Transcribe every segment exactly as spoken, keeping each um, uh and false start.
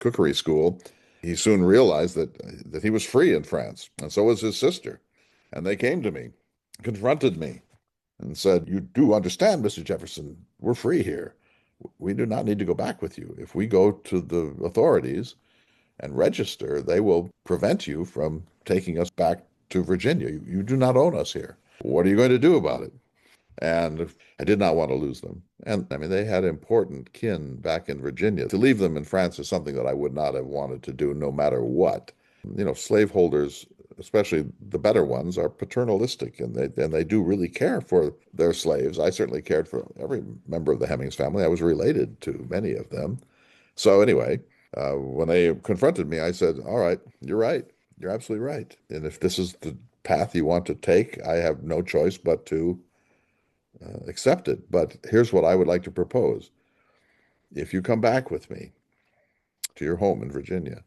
cookery school, he soon realized that that he was free in France, and so was his sister. And they came to me, confronted me, and said, "You do understand, Mister Jefferson, we're free here. We do not need to go back with you. If we go to the authorities and register, they will prevent you from taking us back to Virginia. You, you do not own us here. What are you going to do about it?" And I did not want to lose them. And I mean, they had important kin back in Virginia. To leave them in France is something that I would not have wanted to do no matter what. You know, slaveholders, especially the better ones, are paternalistic, and they and they do really care for their slaves. I certainly cared for every member of the Hemings family. I was related to many of them. So anyway, uh, when they confronted me, I said, "All right, you're right. You're absolutely right. And if this is the path you want to take, I have no choice but to uh, accept it. But here's what I would like to propose. If you come back with me to your home in Virginia,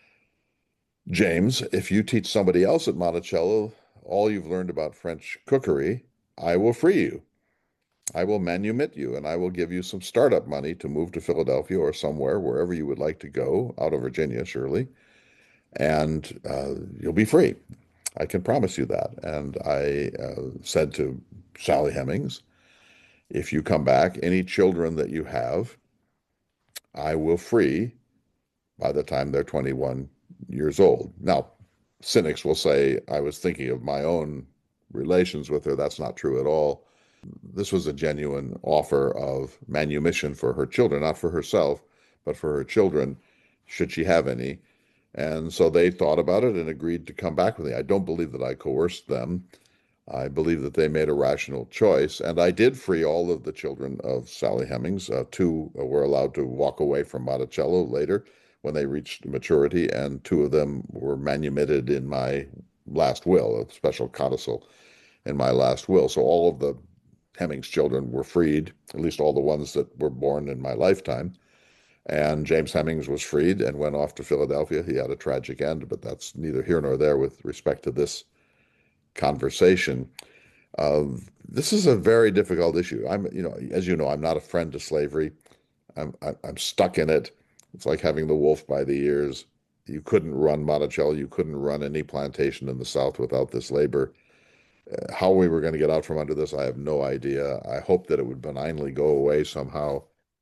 James, if you teach somebody else at Monticello all you've learned about French cookery, I will free you. I will manumit you, and I will give you some startup money to move to Philadelphia or somewhere, wherever you would like to go, out of Virginia, surely, and uh, you'll be free. I can promise you that." And I uh, said to Sally Hemings, "If you come back, any children that you have, I will free by the time they're twenty-one years old." Now, cynics will say I was thinking of my own relations with her. That's not true at all. This was a genuine offer of manumission for her children, not for herself, but for her children, should she have any. And so they thought about it and agreed to come back with me. I don't believe that I coerced them. I believe that they made a rational choice. And I did free all of the children of Sally Hemings. Uh, two were allowed to walk away from Monticello later when they reached maturity, and two of them were manumitted in my last will, a special codicil in my last will. So all of the Hemings children were freed, at least all the ones that were born in my lifetime. And James Hemings was freed and went off to Philadelphia. He had a tragic end, but that's neither here nor there with respect to this conversation. Uh, this is a very difficult issue. I'm, you know, as you know, I'm not a friend to slavery. I'm, I'm stuck in it. It's like having the wolf by the ears. You couldn't run Monticello. You couldn't run any plantation in the South without this labor. Uh, how we were going to get out from under this, I have no idea. I hope that it would benignly go away somehow.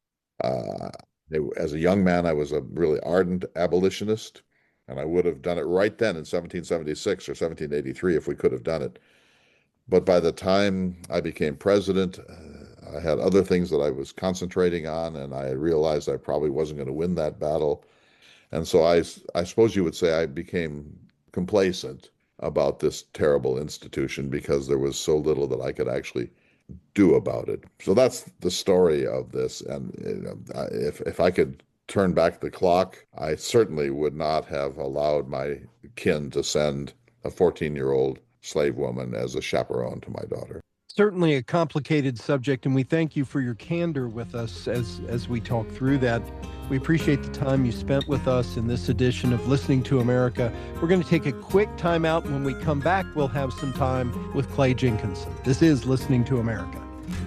Uh, it, as a young man, I was a really ardent abolitionist, and I would have done it right then in seventeen seventy-six or seventeen eighty-three if we could have done it. But by the time I became president, uh, I had other things that I was concentrating on, and I realized I probably wasn't going to win that battle. And so I, I suppose you would say I became complacent about this terrible institution because there was so little that I could actually do about it. So that's the story of this. And you know, if if I could turn back the clock, I certainly would not have allowed my kin to send a fourteen-year-old slave woman as a chaperone to my daughter. Certainly a complicated subject, and we thank you for your candor with us as as we talk through that. We appreciate the time you spent with us in this edition of Listening to America. We're going to take a quick time out. When we come back, we'll have some time with Clay Jenkinson. This is Listening to America.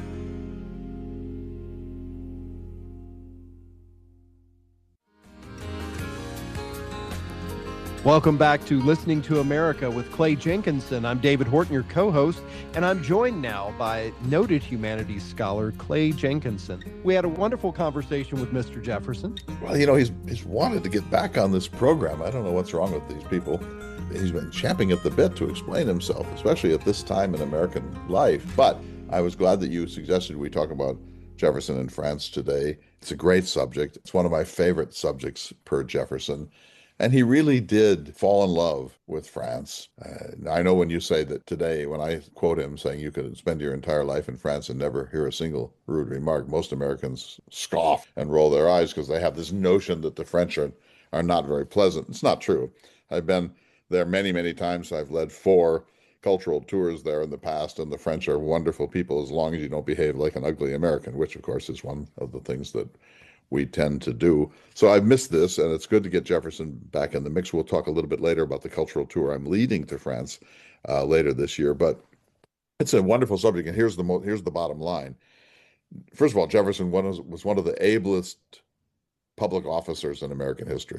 Welcome back to Listening to America with Clay Jenkinson. I'm David Horton, your co-host, and I'm joined now by noted humanities scholar Clay Jenkinson. We had a wonderful conversation with Mister Jefferson. Well, you know, he's he's wanted to get back on this program. I don't know what's wrong with these people. He's been champing at the bit to explain himself, especially at this time in American life. But I was glad that you suggested we talk about Jefferson in France today. It's a great subject. It's one of my favorite subjects per Jefferson. And he really did fall in love with France. Uh, I know when you say that today, when I quote him saying you could spend your entire life in France and never hear a single rude remark, most Americans scoff and roll their eyes because they have this notion that the French are, are not very pleasant. It's not true. I've been there many, many times. I've led four cultural tours there in the past, and the French are wonderful people as long as you don't behave like an ugly American, which, of course, is one of the things that we tend to do. So I've missed this, and it's good to get Jefferson back in the mix. We'll talk a little bit later about the cultural tour I'm leading to France uh, later this year, but it's a wonderful subject, and here's the mo- here's the bottom line. First of all, Jefferson was one of the ablest public officers in American history.